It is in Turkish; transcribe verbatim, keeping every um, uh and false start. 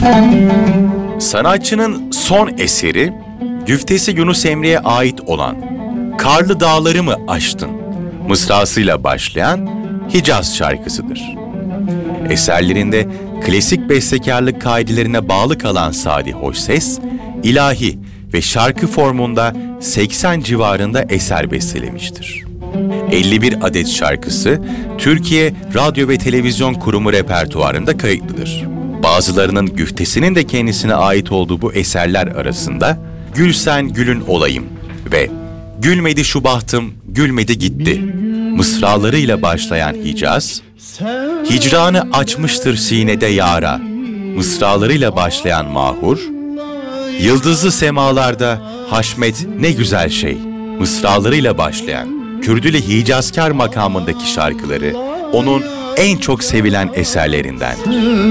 Sanatçının son eseri, güftesi Yunus Emre'ye ait olan "Karlı Dağları mı aştın" mısrasıyla başlayan Hicaz şarkısıdır. Eserlerinde klasik bestekarlık kaidelerine bağlı kalan Sadi Hoşses, ilahi ve şarkı formunda seksen civarında eser bestelemiştir. elli bir adet şarkısı Türkiye Radyo ve Televizyon Kurumu repertuarında kayıtlıdır. Bazılarının güftesinin de kendisine ait olduğu bu eserler arasında "Gül sen gülün olayım" ve "Gülmedi şu bahtım, gülmedi gitti" mısralarıyla başlayan Hicaz, "Hicranı açmıştır sinede yara" mısralarıyla başlayan Mahur, "Yıldızlı semalarda haşmet ne güzel şey" mısralarıyla başlayan Kürdülü Hicazkar makamındaki şarkıları onun en çok sevilen eserlerindendir.